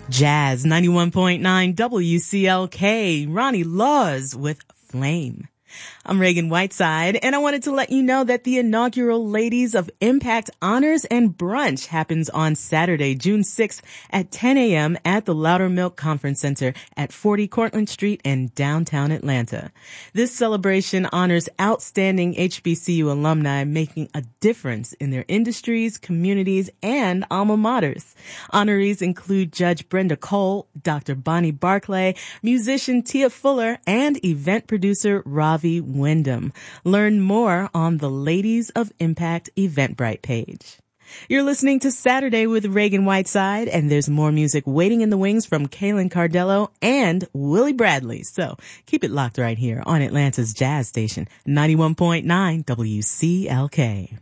Jazz 91.9 WCLK, Ronnie Laws with Flame. I'm Reagan Whiteside, and I wanted to let you know that the inaugural Ladies of Impact Honors and Brunch happens on Saturday, June 6th at 10 a.m. at the Loudermilk Conference Center at 40 Cortlandt Street in downtown Atlanta. This celebration honors outstanding HBCU alumni making a difference in their industries, communities, and alma maters. Honorees include Judge Brenda Cole, Dr. Bonnie Barclay, musician Tia Fuller, and event producer Ravi Wyndham. Learn more on the Ladies of Impact Eventbrite page. You're listening to Saturday with Reagan Whiteside, and there's more music waiting in the wings from Kaylin Cardello and Willie Bradley. So keep it locked right here on Atlanta's Jazz Station, 91.9 WCLK.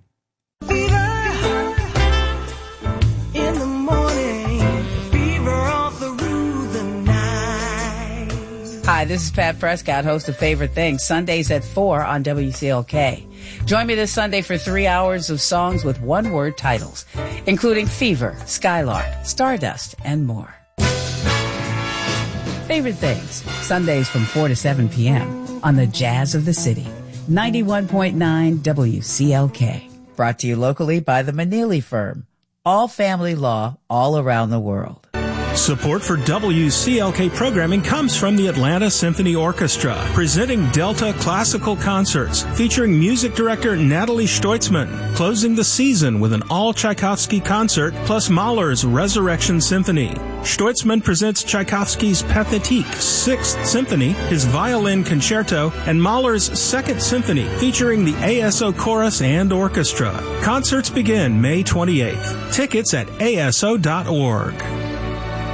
Hi, this is Pat Prescott, host of Favorite Things, Sundays at 4 on WCLK. Join me this Sunday for 3 hours of songs with one-word titles, including Fever, Skylark, Stardust, and more. Favorite Things, Sundays from 4 to 7 p.m. on the Jazz of the City, 91.9 WCLK. Brought to you locally by the Manili Firm. All family law all around the world. Support for WCLK programming comes from the Atlanta Symphony Orchestra, presenting Delta Classical Concerts, featuring music director Natalie Stoitzman, closing the season with an all-Tchaikovsky concert, plus Mahler's Resurrection Symphony. Stoitzman presents Tchaikovsky's Pathétique 6th Symphony, his violin concerto, and Mahler's 2nd Symphony, featuring the ASO Chorus and Orchestra. Concerts begin May 28th. Tickets at aso.org.